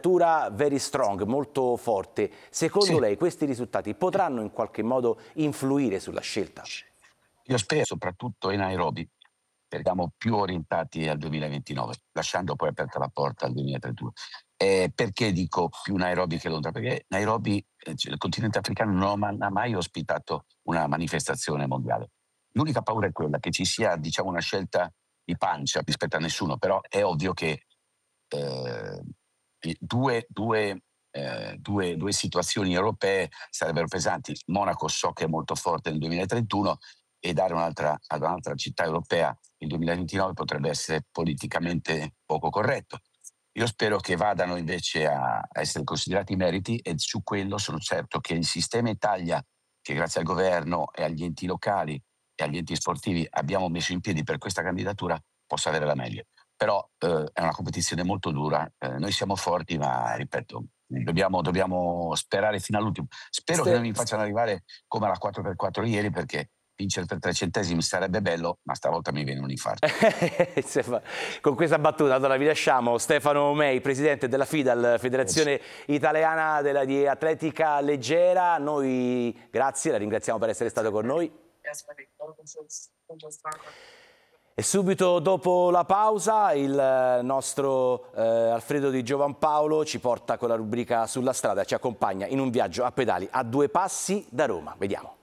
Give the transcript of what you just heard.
candidatura very strong, molto forte. Secondo lei questi risultati potranno in qualche modo influire sulla scelta? Io spero, soprattutto in Nairobi, perché siamo più orientati al 2029, lasciando poi aperta la porta al 2031. Perché dico più Nairobi che Londra? Perché Nairobi, il continente africano non ha mai ospitato una manifestazione mondiale. L'unica paura è quella che ci sia, diciamo, una scelta di pancia rispetto a nessuno, però è ovvio che eh, due situazioni europee sarebbero pesanti. Monaco so che è molto forte nel 2031 e dare ad un'altra città europea il 2029 potrebbe essere politicamente poco corretto. Io spero che vadano invece a essere considerati i meriti e su quello sono certo che il sistema Italia, che grazie al governo e agli enti locali e agli enti sportivi abbiamo messo in piedi per questa candidatura, possa avere la meglio. Però è una competizione molto dura, noi siamo forti ma ripeto, dobbiamo sperare fino all'ultimo. Spero che non mi facciano arrivare come alla 4x4 ieri, perché vincere per 3 centesimi sarebbe bello, ma stavolta mi viene un infarto. Con questa battuta allora vi lasciamo Stefano Mei, presidente della FIDAL, Federazione Italiana di Atletica Leggera. Noi grazie, la ringraziamo per essere stato con noi. E subito dopo la pausa il nostro Alfredo Di Giovanpaolo ci porta con la rubrica Sulla strada, ci accompagna in un viaggio a pedali a 2 passi da Roma. Vediamo.